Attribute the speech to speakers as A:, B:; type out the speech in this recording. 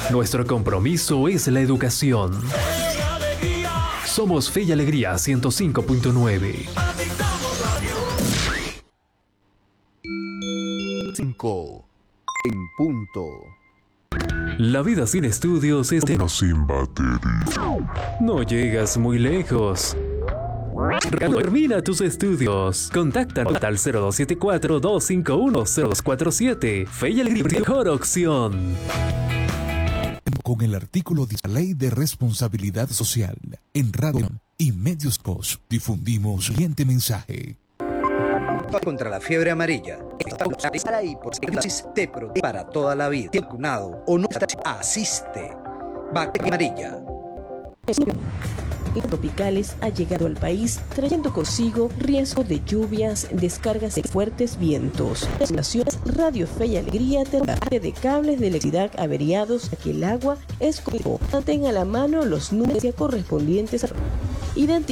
A: Nuestro compromiso es la educación. Somos Fe y Alegría 105.9.
B: 5 en punto.
A: La vida sin estudios es
C: sin batería.
A: No llegas muy lejos. Termina tus estudios. Contáctanos al 0274-251-0247. Fe y Alegría, mejor opción.
D: Con el artículo de la Ley de Responsabilidad Social, en Radio y Medios Post difundimos el siguiente mensaje.
E: Contra la fiebre amarilla. Está ahí por te protege para toda la vida. Vacunado o no asiste. Bacteria amarilla.
F: Tropicales ha llegado al país trayendo consigo riesgo de lluvias, descargas de fuertes vientos. Las naciones Radio Fe y Alegría de cables de electricidad averiados a que el agua es como. Tengan a la mano los números correspondientes a